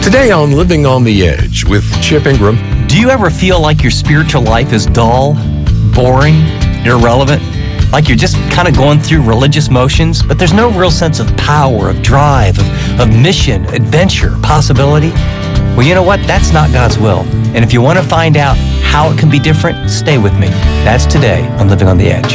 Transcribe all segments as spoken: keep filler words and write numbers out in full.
Today on Living on the Edge with Chip Ingram. Do you ever feel like your spiritual life is dull, boring, irrelevant? Like you're just kind of going through religious motions, but there's no real sense of power, of drive, of, of mission, adventure, possibility? Well, you know what? That's not God's will. And if you want to find out how it can be different, stay with me. That's today on Living on the Edge.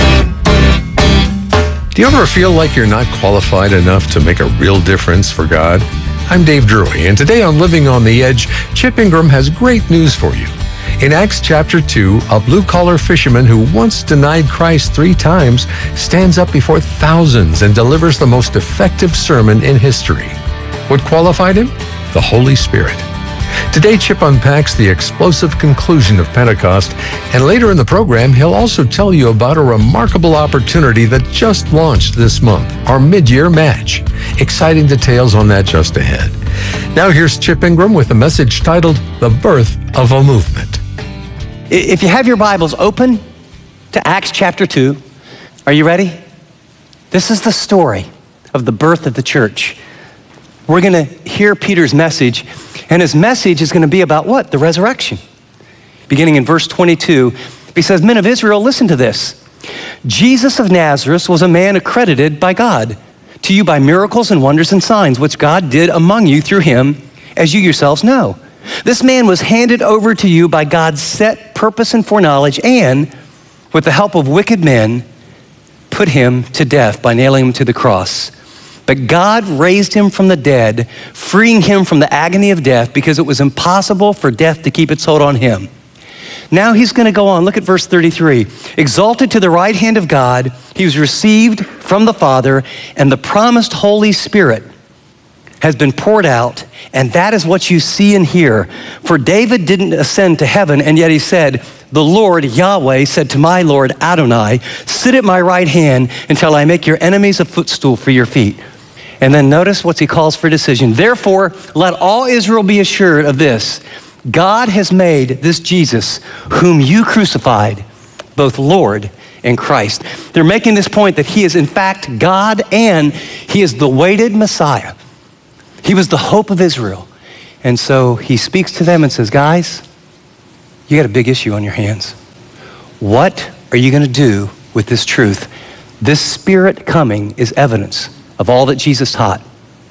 Do you ever feel like you're not qualified enough to make a real difference for God? I'm Dave Drury, and today on Living on the Edge, Chip Ingram has great news for you. In Acts chapter two, a blue-collar fisherman who once denied Christ three times stands up before thousands and delivers the most effective sermon in history. What qualified him? The Holy Spirit. Today, Chip unpacks the explosive conclusion of Pentecost, and later in the program, he'll also tell you about a remarkable opportunity that just launched this month, our mid-year match. Exciting details on that just ahead. Now here's Chip Ingram with a message titled, The Birth of a Movement. If you have your Bibles open to Acts chapter two, are you ready? This is the story of the birth of the church. We're going to hear Peter's message, and his message is going to be about what? The resurrection. Beginning in verse twenty-two, he says, Men of Israel, listen to this. Jesus of Nazareth was a man accredited by God to you by miracles and wonders and signs, which God did among you through him, as you yourselves know. This man was handed over to you by God's set purpose and foreknowledge, and with the help of wicked men, put him to death by nailing him to the cross. But God raised him from the dead, freeing him from the agony of death, because it was impossible for death to keep its hold on him. Now he's going to go on. Look at verse thirty-three. Exalted to the right hand of God, he was received from the Father, and the promised Holy Spirit has been poured out, and that is what you see and hear. For David didn't ascend to heaven, and yet he said, the Lord, Yahweh, said to my Lord Adonai, sit at my right hand until I make your enemies a footstool for your feet. And then notice what he calls for decision. Therefore, let all Israel be assured of this. God has made this Jesus, whom you crucified, both Lord and Christ. They're making this point that he is in fact God, and he is the awaited Messiah. He was the hope of Israel. And so he speaks to them and says, guys, you got a big issue on your hands. What are you going to do with this truth? This Spirit coming is evidence of all that Jesus taught.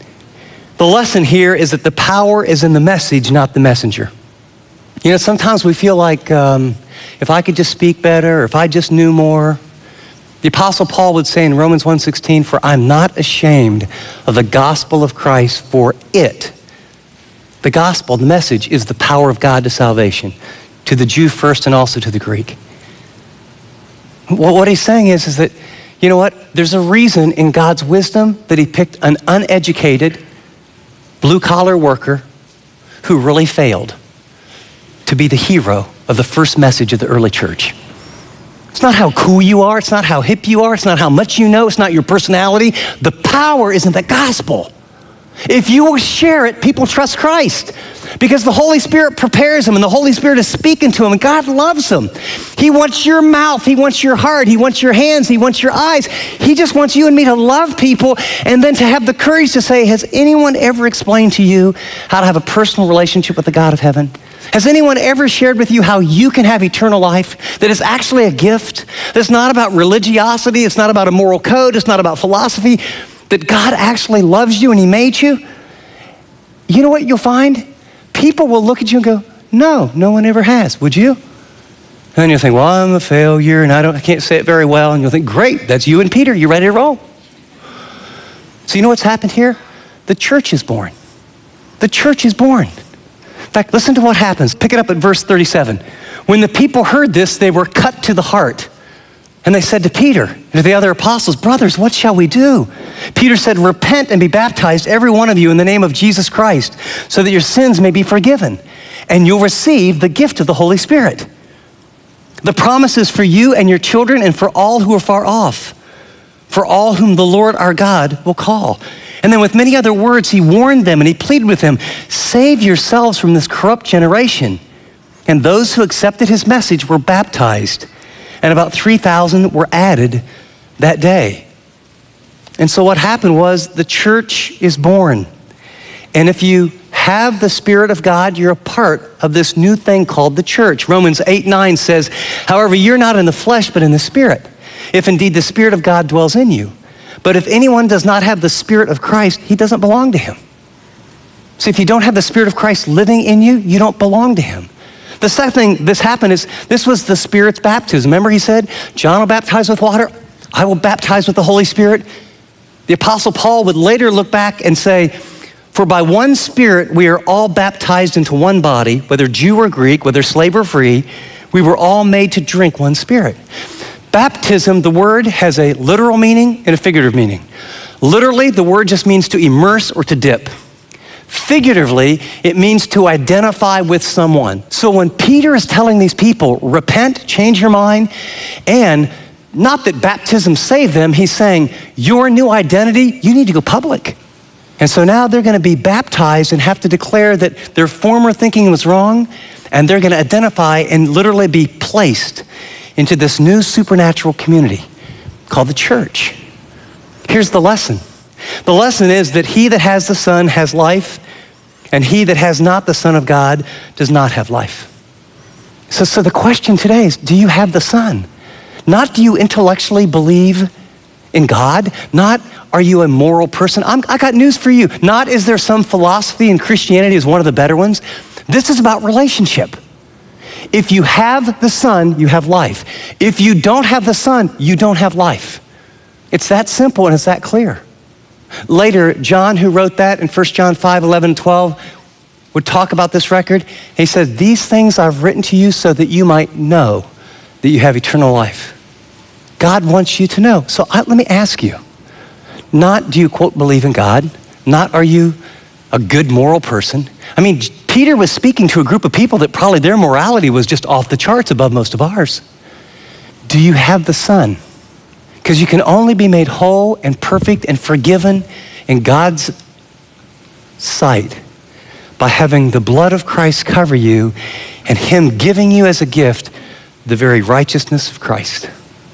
The lesson here is that the power is in the message, not the messenger. You know, sometimes we feel like um, if I could just speak better, or if I just knew more. The Apostle Paul would say in Romans one sixteen, for I'm not ashamed of the gospel of Christ, for it, the gospel, the message, is the power of God to salvation, to the Jew first and also to the Greek. Well, what he's saying is, is that, you know what, there's a reason in God's wisdom that he picked an uneducated, blue-collar worker who really failed to be the hero of the first message of the early church. It's not how cool you are. It's not how hip you are. It's not how much you know. It's not your personality. The power is in the gospel. If you will share it, people trust Christ because the Holy Spirit prepares them, and the Holy Spirit is speaking to them, and God loves them. He wants your mouth. He wants your heart. He wants your hands. He wants your eyes. He just wants you and me to love people, and then to have the courage to say, has anyone ever explained to you how to have a personal relationship with the God of heaven? Has anyone ever shared with you how you can have eternal life that is actually a gift? That's not about religiosity. It's not about a moral code. It's not about philosophy. That God actually loves you and he made you. You know what you'll find? People will look at you and go, no, no one ever has. Would you? And then you'll think, well, I'm a failure and I don't, I can't say it very well. And you'll think, great, that's you and Peter. You ready to roll? So you know what's happened here? The church is born. The church is born. In fact, listen to what happens. Pick it up at verse thirty-seven. When the people heard this, they were cut to the heart. And they said to Peter and to the other apostles, brothers, what shall we do? Peter said, repent and be baptized, every one of you, in the name of Jesus Christ, so that your sins may be forgiven, and you'll receive the gift of the Holy Spirit. The promise is for you and your children and for all who are far off, for all whom the Lord our God will call. And then with many other words, he warned them and he pleaded with them, save yourselves from this corrupt generation. And those who accepted his message were baptized, and about three thousand were added that day. And so what happened was the church is born. And if you have the Spirit of God, you're a part of this new thing called the church. Romans eight nine says, however, you're not in the flesh, but in the Spirit, if indeed the Spirit of God dwells in you. But if anyone does not have the Spirit of Christ, he doesn't belong to him. See, if you don't have the Spirit of Christ living in you, you don't belong to him. The second thing this happened is, this was the Spirit's baptism. Remember he said, John will baptize with water, I will baptize with the Holy Spirit. The Apostle Paul would later look back and say, for by one Spirit we are all baptized into one body, whether Jew or Greek, whether slave or free, we were all made to drink one Spirit. Baptism, the word has a literal meaning and a figurative meaning. Literally, the word just means to immerse or to dip. Figuratively, it means to identify with someone. So when Peter is telling these people, repent, change your mind, and not that baptism saved them, he's saying, your new identity, you need to go public. And so now they're gonna be baptized and have to declare that their former thinking was wrong, and they're gonna identify and literally be placed into this new supernatural community called the church. Here's the lesson. The lesson is that he that has the Son has life, and he that has not the Son of God does not have life. So, so the question today is, do you have the Son? Not do you intellectually believe in God? Not are you a moral person? I'm, I got news for you. Not is there some philosophy in Christianity is one of the better ones. This is about relationship. If you have the Son, you have life. If you don't have the Son, you don't have life. It's that simple and it's that clear. Later, John, who wrote that in First John five, eleven, twelve, would talk about this record. He said, these things I've written to you so that you might know that you have eternal life. God wants you to know. So I, let me ask you, not do you, quote, believe in God? Not are you a good moral person? I mean, Peter was speaking to a group of people that probably their morality was just off the charts above most of ours. Do you have the Son? Because you can only be made whole and perfect and forgiven in God's sight by having the blood of Christ cover you and him giving you as a gift the very righteousness of Christ.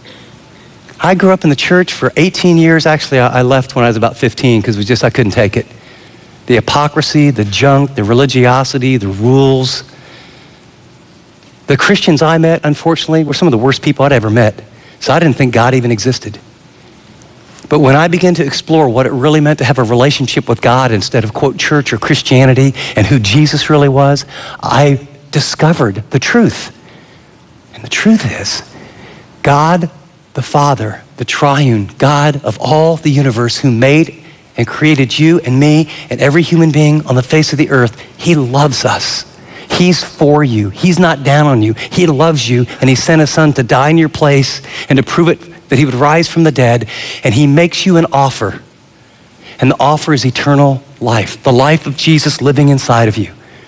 I grew up in the church for eighteen years. Actually, I left when I was about fifteen because it was just, I couldn't take it. The hypocrisy, the junk, the religiosity, the rules. The Christians I met, unfortunately, were some of the worst people I'd ever met. So I didn't think God even existed. But when I began to explore what it really meant to have a relationship with God instead of, quote, church or Christianity and who Jesus really was, I discovered the truth. And the truth is, God the Father, the triune God of all the universe who made and created you and me and every human being on the face of the earth, he loves us. He's for you. He's not down on you. He loves you, and he sent his Son to die in your place and to prove it that he would rise from the dead, and he makes you an offer. And the offer is eternal life, the life of Jesus living inside of you.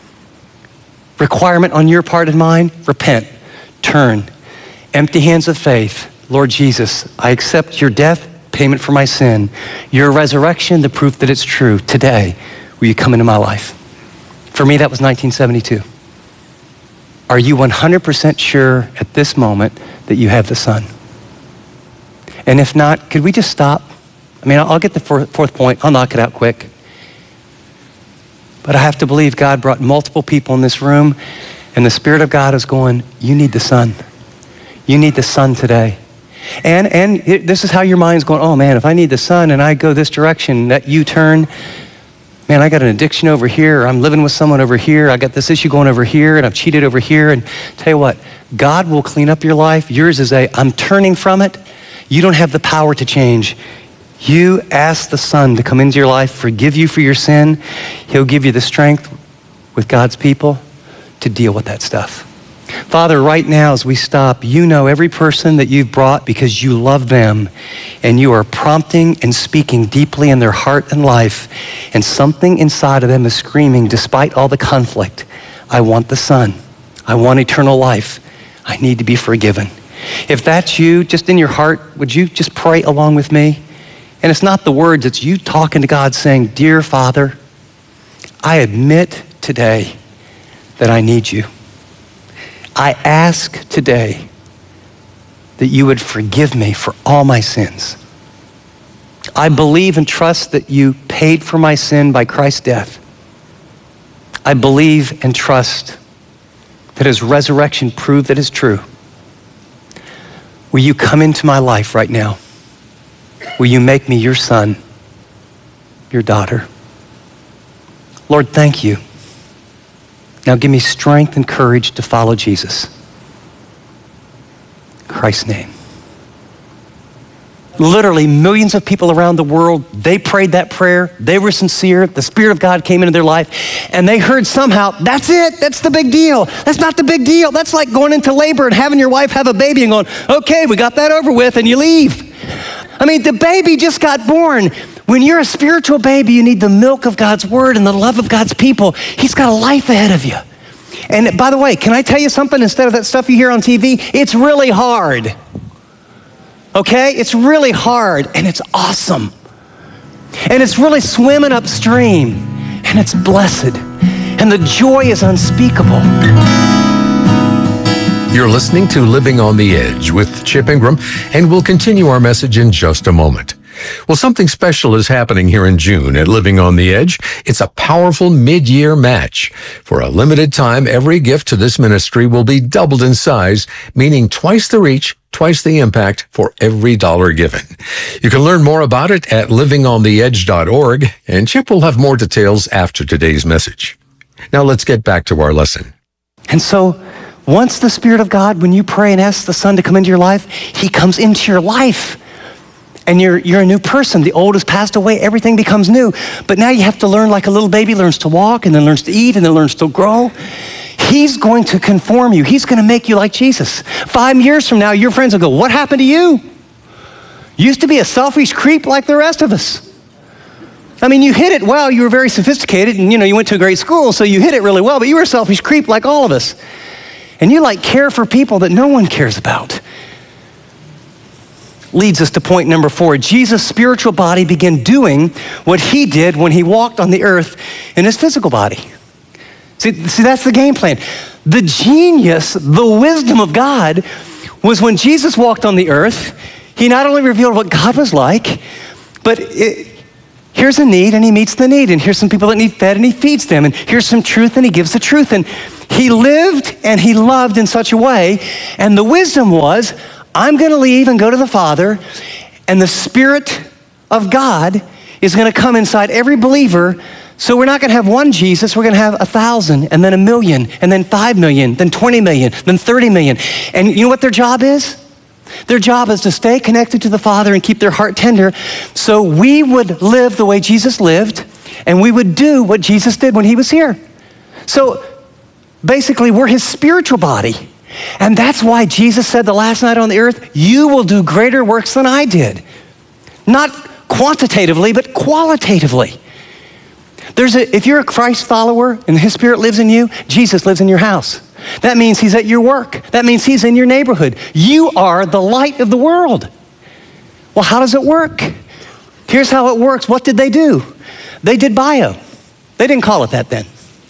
Requirement on your part and mine, repent, turn, empty hands of faith. Lord Jesus, I accept your death, payment for my sin, your resurrection, the proof that it's true. Today, will you come into my life? For me, that was nineteen seventy-two. Are you one hundred percent sure at this moment that you have the Son? And if not, could we just stop? I mean, I'll get the fourth point. I'll knock it out quick. But I have to believe God brought multiple people in this room, and the Spirit of God is going, you need the Son. You need the Son today. And, and it, this is how your mind's going, oh man, if I need the Son and I go this direction, that U-turn, man, I got an addiction over here, or I'm living with someone over here, I got this issue going over here, and I've cheated over here, and tell you what, God will clean up your life. Yours is a, I'm turning from it. You don't have the power to change. You ask the Son to come into your life, forgive you for your sin. He'll give you the strength with God's people to deal with that stuff. Father, right now as we stop, you know every person that you've brought because you love them, and you are prompting and speaking deeply in their heart and life, and something inside of them is screaming, despite all the conflict, I want the Son. I want eternal life. I need to be forgiven. If that's you, just in your heart, would you just pray along with me? And it's not the words, it's you talking to God saying, dear Father, I admit today that I need you. I ask today that you would forgive me for all my sins. I believe and trust that you paid for my sin by Christ's death. I believe and trust that his resurrection proved that it's true. Will you come into my life right now? Will you make me your son, your daughter? Lord, thank you. Now give me strength and courage to follow Jesus. In Christ's name. Literally millions of people around the world, they prayed that prayer. They were sincere. The Spirit of God came into their life and they heard somehow, that's it. That's the big deal. That's not the big deal. That's like going into labor and having your wife have a baby and going, okay, we got that over with, and you leave. I mean, the baby just got born. When you're a spiritual baby, you need the milk of God's word and the love of God's people. He's got a life ahead of you. And by the way, can I tell you something instead of that stuff you hear on T V? It's really hard. Okay? It's really hard and it's awesome. And it's really swimming upstream and it's blessed. And the joy is unspeakable. You're listening to Living on the Edge with Chip Ingram, and we'll continue our message in just a moment. Well, something special is happening here in June at Living on the Edge. It's a powerful mid-year match. For a limited time, every gift to this ministry will be doubled in size, meaning twice the reach, twice the impact for every dollar given. You can learn more about it at living on the edge dot org, and Chip will have more details after today's message. Now let's get back to our lesson. And so, once the Spirit of God, when you pray and ask the Son to come into your life, he comes into your life. And you're, you're a new person. The old has passed away. Everything becomes new. But now you have to learn like a little baby learns to walk and then learns to eat and then learns to grow. He's going to conform you. He's going to make you like Jesus. Five years from now, your friends will go, what happened to you? You used to be a selfish creep like the rest of us. I mean, you hit it well. You were very sophisticated and, you know, you went to a great school, so you hit it really well, but you were a selfish creep like all of us. And you like care for people that no one cares about. Leads us to point number four. Jesus' spiritual body began doing what he did when he walked on the earth in his physical body. See, see, that's the game plan. The genius, the wisdom of God was when Jesus walked on the earth, he not only revealed what God was like, but it, here's a need and he meets the need. And here's some people that need fed and he feeds them. And here's some truth and he gives the truth. And he lived and he loved in such a way. And the wisdom was, I'm going to leave and go to the Father, and the Spirit of God is going to come inside every believer. So we're not going to have one Jesus, we're going to have a thousand, and then a million, and then five million, then twenty million, then thirty million. And you know what their job is? Their job is to stay connected to the Father and keep their heart tender, so we would live the way Jesus lived, and we would do what Jesus did when he was here. So basically, we're his spiritual body. And that's why Jesus said the last night on the earth, you will do greater works than I did. Not quantitatively, but qualitatively. There's a, if you're a Christ follower and his Spirit lives in you, Jesus lives in your house. That means he's at your work. That means he's in your neighborhood. You are the light of the world. Well, how does it work? Here's how it works. What did they do? They did bio. They didn't call it that then.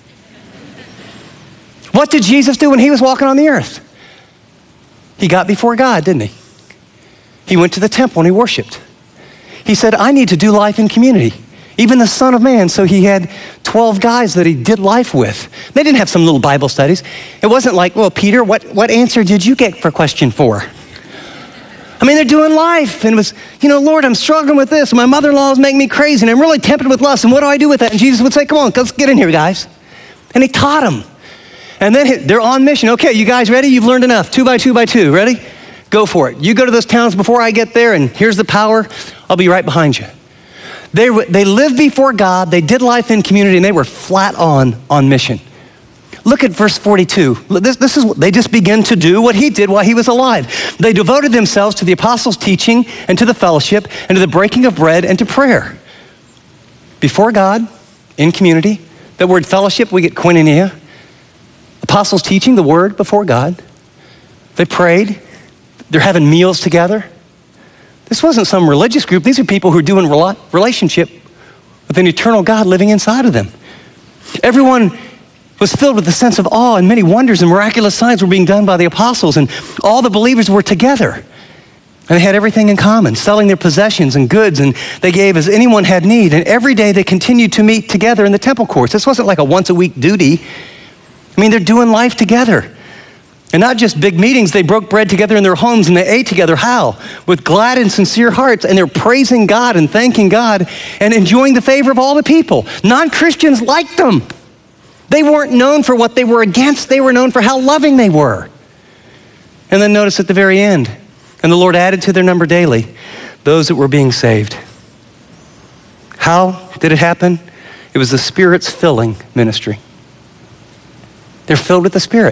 What did Jesus do when he was walking on the earth? He got before God, didn't he? He went to the temple and he worshiped. He said, I need to do life in community. Even the Son of Man, so he had twelve guys that he did life with. They didn't have some little Bible studies. It wasn't like, well, Peter, what, what answer did you get for question four? I mean, they're doing life, and it was, you know, Lord, I'm struggling with this, and my mother-in-law is making me crazy, and I'm really tempted with lust, and what do I do with that? And Jesus would say, come on, let's get in here, guys. And he taught them. And then they're on mission. Okay, you guys ready? You've learned enough. Two by two by two. Ready? Go for it. You go to those towns before I get there, and here's the power. I'll be right behind you. They, they lived before God. They did life in community, and they were flat on on mission. Look at verse forty-two. This, this is they just began to do what he did while he was alive. They devoted themselves to the apostles' teaching and to the fellowship and to the breaking of bread and to prayer. Before God, in community. That word fellowship, we get koinonia. Apostles teaching the word before God. They prayed. They're having meals together. This wasn't some religious group. These are people who are doing relationship with an eternal God living inside of them. Everyone was filled with a sense of awe, and many wonders and miraculous signs were being done by the apostles, and all the believers were together. And they had everything in common, selling their possessions and goods, and they gave as anyone had need. And every day they continued to meet together in the temple courts. This wasn't like a once a week duty. I mean, they're doing life together. And not just big meetings, they broke bread together in their homes and they ate together. How? With glad and sincere hearts. And they're praising God and thanking God and enjoying the favor of all the people. Non-Christians liked them. They weren't known for what they were against. They were known for how loving they were. And then notice at the very end, and the Lord added to their number daily those that were being saved. How did it happen? It was the Spirit's filling ministry. They're filled with the Spirit.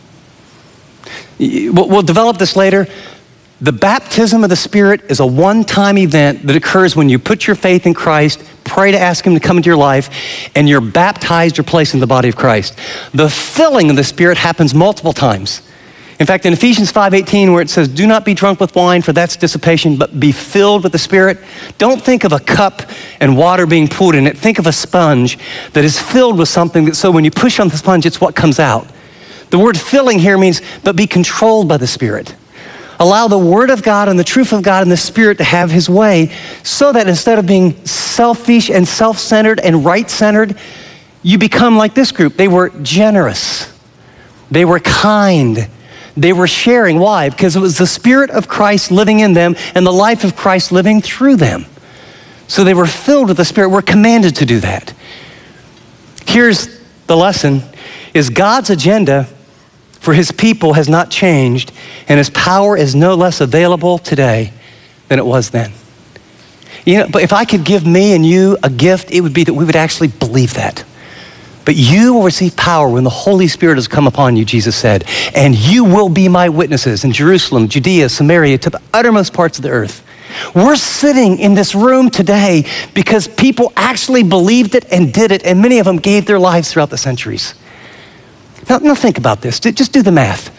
We'll develop this later. The baptism of the Spirit is a one-time event that occurs when you put your faith in Christ, pray to ask Him to come into your life, and you're baptized or placed in the body of Christ. The filling of the Spirit happens multiple times. In fact, in Ephesians five eighteen, where it says, do not be drunk with wine, for that's dissipation, but be filled with the Spirit. Don't think of a cup and water being poured in it. Think of a sponge that is filled with something that, so when you push on the sponge, it's what comes out. The word filling here means, but be controlled by the Spirit. Allow the Word of God and the truth of God and the Spirit to have His way, so that instead of being selfish and self-centered and right-centered, you become like this group. They were generous. They were kind. They were sharing. Why? Because it was the Spirit of Christ living in them and the life of Christ living through them. So they were filled with the Spirit. We're commanded to do that. Here's the lesson, is God's agenda for His people has not changed, and His power is no less available today than it was then. You know, but if I could give me and you a gift, it would be that we would actually believe that. But you will receive power when the Holy Spirit has come upon you, Jesus said, and you will be my witnesses in Jerusalem, Judea, Samaria, to the uttermost parts of the earth. We're sitting in this room today because people actually believed it and did it, and many of them gave their lives throughout the centuries. Now, now think about this. Just do the math.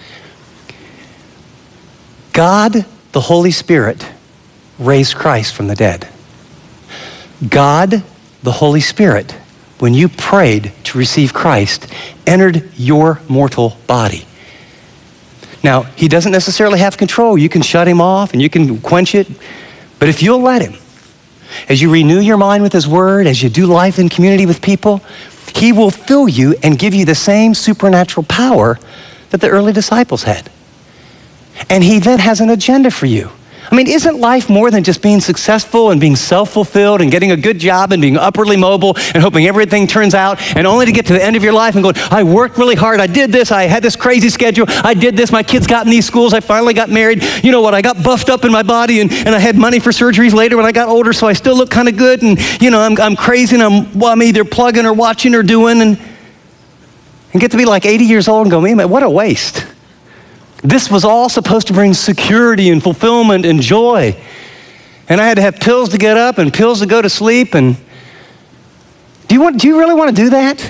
God, the Holy Spirit, raised Christ from the dead. God, the Holy Spirit, when you prayed to receive Christ, entered your mortal body. Now, He doesn't necessarily have control. You can shut Him off and you can quench it. But if you'll let Him, as you renew your mind with His Word, as you do life in community with people, He will fill you and give you the same supernatural power that the early disciples had. And He then has an agenda for you. I mean, isn't life more than just being successful and being self-fulfilled and getting a good job and being upwardly mobile and hoping everything turns out, and only to get to the end of your life and go, I worked really hard, I did this, I had this crazy schedule, I did this, my kids got in these schools, I finally got married, you know what, I got buffed up in my body and, and I had money for surgeries later when I got older, so I still look kind of good, and you know, I'm, I'm crazy and I'm, well, I'm either plugging or watching or doing, and, and get to be like eighty years old and go, man, what a waste. This was all supposed to bring security and fulfillment and joy. And I had to have pills to get up and pills to go to sleep. And do you want, do you really want to do that?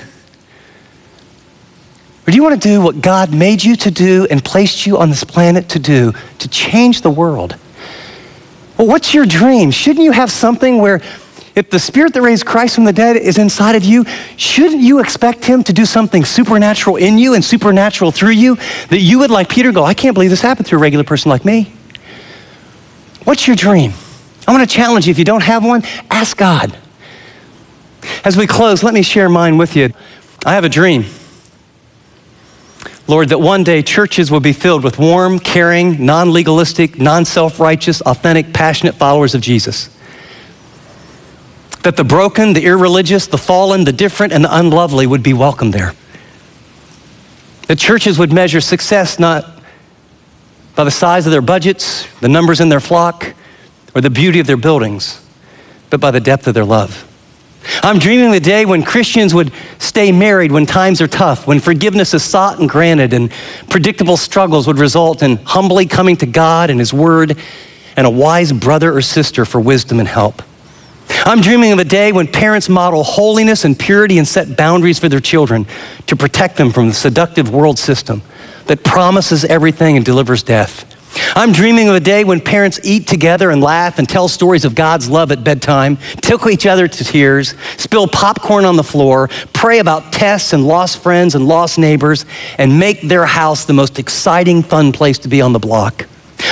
Or do you want to do what God made you to do and placed you on this planet to do, to change the world? Well, what's your dream? Shouldn't you have something where if the Spirit that raised Christ from the dead is inside of you, shouldn't you expect Him to do something supernatural in you and supernatural through you, that you would, like Peter, go, I can't believe this happened through a regular person like me? What's your dream? I want to challenge you. If you don't have one, ask God. As we close, let me share mine with you. I have a dream, Lord, that one day churches will be filled with warm, caring, non-legalistic, non-self-righteous, authentic, passionate followers of Jesus. That the broken, the irreligious, the fallen, the different, and the unlovely would be welcome there. That churches would measure success not by the size of their budgets, the numbers in their flock, or the beauty of their buildings, but by the depth of their love. I'm dreaming of the day when Christians would stay married when times are tough, when forgiveness is sought and granted, and predictable struggles would result in humbly coming to God and His Word and a wise brother or sister for wisdom and help. I'm dreaming of a day when parents model holiness and purity and set boundaries for their children to protect them from the seductive world system that promises everything and delivers death. I'm dreaming of a day when parents eat together and laugh and tell stories of God's love at bedtime, tickle each other to tears, spill popcorn on the floor, pray about tests and lost friends and lost neighbors, and make their house the most exciting, fun place to be on the block.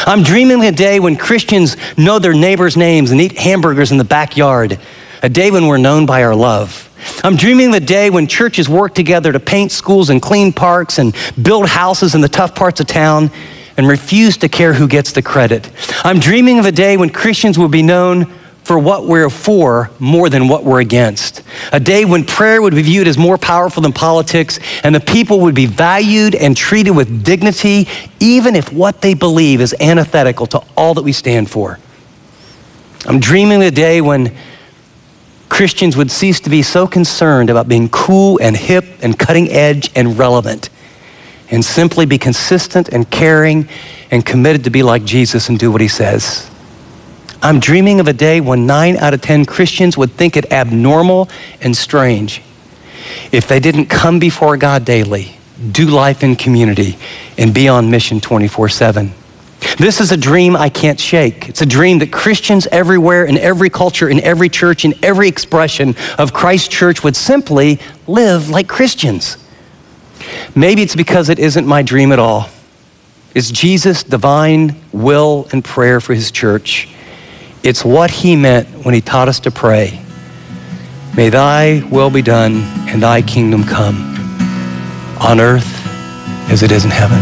I'm dreaming of a day when Christians know their neighbors' names and eat hamburgers in the backyard, a day when we're known by our love. I'm dreaming of a day when churches work together to paint schools and clean parks and build houses in the tough parts of town and refuse to care who gets the credit. I'm dreaming of a day when Christians will be known for what we're for more than what we're against. A day when prayer would be viewed as more powerful than politics and the people would be valued and treated with dignity, even if what they believe is antithetical to all that we stand for. I'm dreaming of a day when Christians would cease to be so concerned about being cool and hip and cutting edge and relevant and simply be consistent and caring and committed to be like Jesus and do what he says. I'm dreaming of a day when nine out of ten Christians would think it abnormal and strange if they didn't come before God daily, do life in community, and be on mission twenty-four seven. This is a dream I can't shake. It's a dream that Christians everywhere, in every culture, in every church, in every expression of Christ's church would simply live like Christians. Maybe it's because it isn't my dream at all. It's Jesus' divine will and prayer for his church. It's what he meant when he taught us to pray. May thy will be done and thy kingdom come on earth as it is in heaven.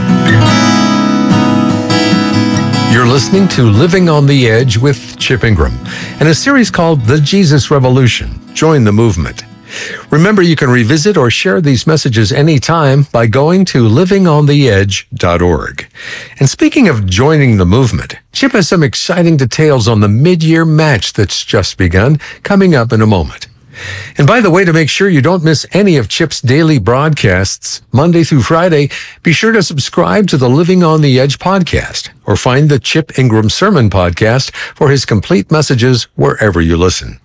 You're listening to Living on the Edge with Chip Ingram and a series called The Jesus Revolution. Join the movement. Remember, you can revisit or share these messages anytime by going to living on the edge dot org. And speaking of joining the movement, Chip has some exciting details on the mid-year match that's just begun, coming up in a moment. And by the way, to make sure you don't miss any of Chip's daily broadcasts, Monday through Friday, be sure to subscribe to the Living on the Edge podcast or find the Chip Ingram Sermon podcast for his complete messages wherever you listen.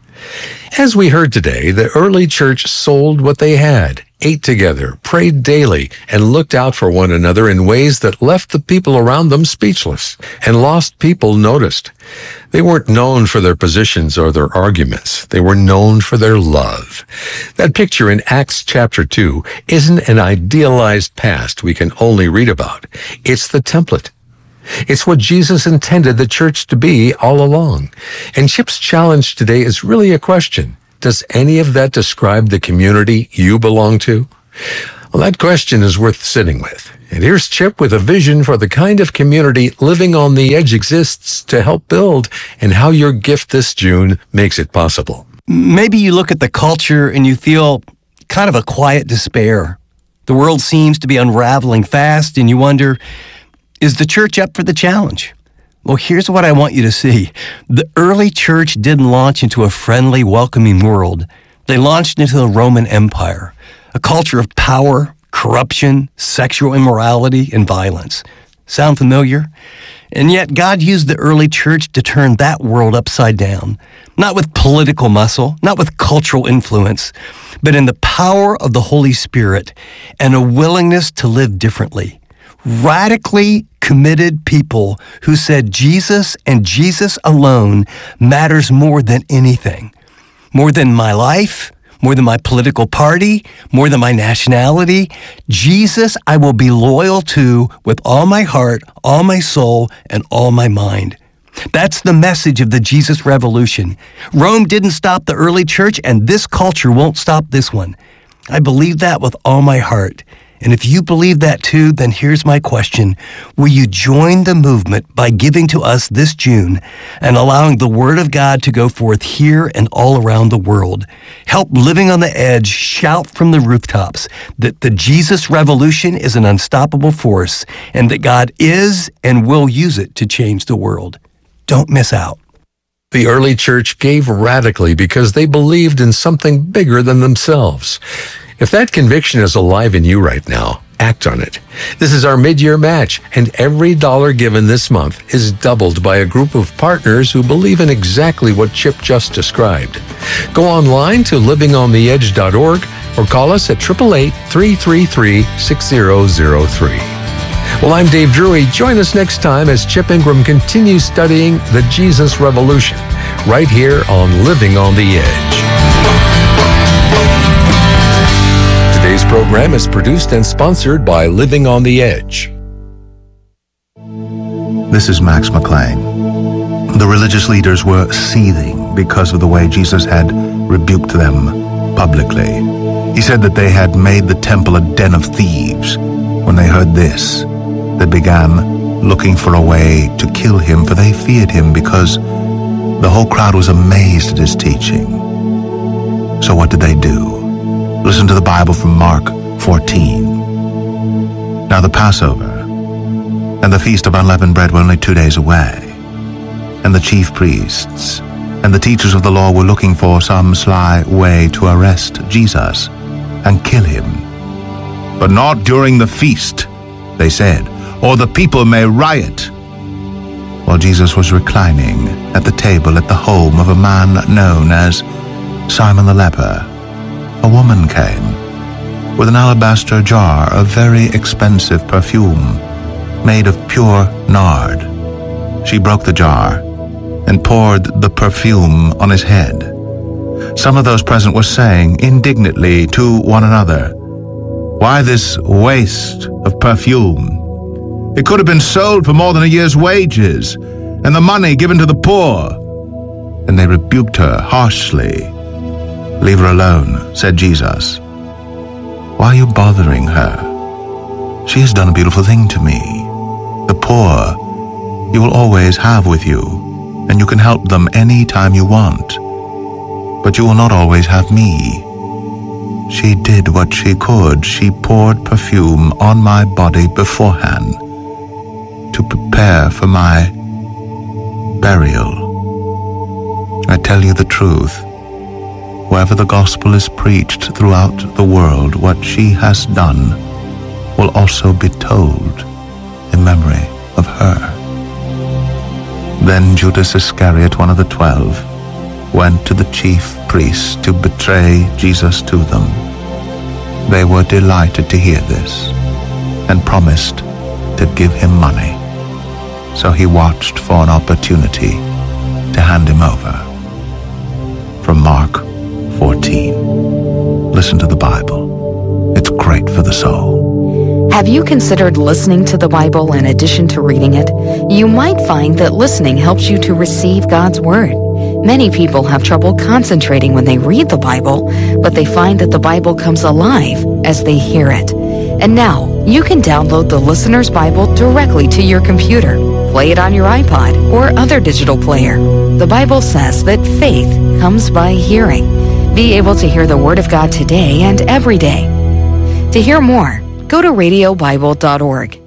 As we heard today, the early church sold what they had, ate together, prayed daily, and looked out for one another in ways that left the people around them speechless, and lost people noticed. They weren't known for their positions or their arguments. They were known for their love. That picture in Acts chapter two isn't an idealized past we can only read about. It's the template. It's what Jesus intended the church to be all along. And Chip's challenge today is really a question. Does any of that describe the community you belong to? Well, that question is worth sitting with. And here's Chip with a vision for the kind of community Living on the Edge exists to help build and how your gift this June makes it possible. Maybe you look at the culture and you feel kind of a quiet despair. The world seems to be unraveling fast and you wonder, is the church up for the challenge? Well, here's what I want you to see. The early church didn't launch into a friendly, welcoming world. They launched into the Roman Empire, a culture of power, corruption, sexual immorality, and violence. Sound familiar? And yet God used the early church to turn that world upside down, not with political muscle, not with cultural influence, but in the power of the Holy Spirit and a willingness to live differently. Radically committed people who said Jesus and Jesus alone matters more than anything, more than my life, more than my political party, more than my nationality. Jesus, I will be loyal to with all my heart, all my soul, and all my mind. That's the message of the Jesus Revolution. Rome didn't stop the early church, and this culture won't stop this one. I believe that with all my heart. And if you believe that too, then here's my question. Will you join the movement by giving to us this June and allowing the Word of God to go forth here and all around the world? Help Living on the Edge shout from the rooftops that the Jesus Revolution is an unstoppable force and that God is and will use it to change the world. Don't miss out. The early church gave radically because they believed in something bigger than themselves. If that conviction is alive in you right now, act on it. This is our mid-year match, and every dollar given this month is doubled by a group of partners who believe in exactly what Chip just described. Go online to living on the edge dot org or call us at eight eight eight, three three three, six zero zero three. Well, I'm Dave Drury. Join us next time as Chip Ingram continues studying the Jesus Revolution, right here on Living on the Edge. Today's program is produced and sponsored by Living on the Edge. This is Max McLean. The religious leaders were seething because of the way Jesus had rebuked them publicly. He said that they had made the temple a den of thieves. When they heard this, they began looking for a way to kill him, for they feared him because the whole crowd was amazed at his teaching. So what did they do? Listen to the Bible from Mark fourteen. Now the Passover and the Feast of Unleavened Bread were only two days away, and the chief priests and the teachers of the law were looking for some sly way to arrest Jesus and kill him. But not during the feast, they said, or the people may riot. While Jesus was reclining at the table at the home of a man known as Simon the leper, a woman came with an alabaster jar of very expensive perfume made of pure nard. She broke the jar and poured the perfume on his head. Some of those present were saying indignantly to one another, "Why this waste of perfume? It could have been sold for more than a year's wages and the money given to the poor." And they rebuked her harshly. "Leave her alone," said Jesus. "Why are you bothering her? She has done a beautiful thing to me. The poor you will always have with you, and you can help them any time you want. But you will not always have me. She did what she could. She poured perfume on my body beforehand to prepare for my burial. I tell you the truth. Wherever the gospel is preached throughout the world, what she has done will also be told in memory of her." Then Judas Iscariot, one of the twelve, went to the chief priests to betray Jesus to them. They were delighted to hear this and promised to give him money. So he watched for an opportunity to hand him over. From Mark fourteen. Listen to the Bible. It's great for the soul. Have you considered listening to the Bible in addition to reading it? You might find that listening helps you to receive God's Word. Many people have trouble concentrating when they read the Bible, but they find that the Bible comes alive as they hear it. And now, you can download the Listener's Bible directly to your computer. Play it on your iPod or other digital player. The Bible says that faith comes by hearing. Be able to hear the Word of God today and every day. To hear more, go to radio bible dot org.